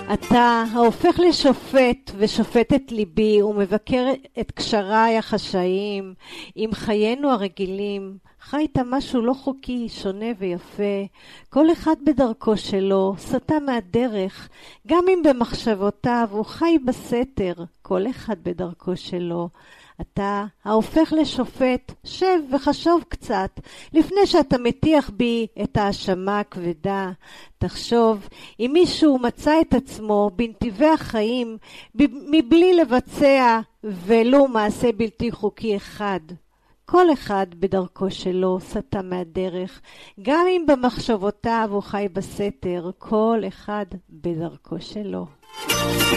אתה ההופך לשופט ושופט את ליבי ומבקר את קשריי החשאיים עם חיינו הרגילים. חיית משהו לא חוקי, שונה ויפה, כל אחד בדרכו שלו, סטה מהדרך, גם אם במחשבותיו הוא חי בסתר, כל אחד בדרכו שלו. אתה ההופך לשופט, שב וחשוב קצת, לפני שאתה מטיח בי את האשמה הכבדה. תחשוב, אם מישהו מצא את עצמו בנתיבי החיים, מבלי לבצע ולו מעשה בלתי חוקי אחד. כל אחד בדרכו שלו סטה מהדרך, גם אם במחשבותיו הוא חי בסתר, כל אחד בדרכו שלו.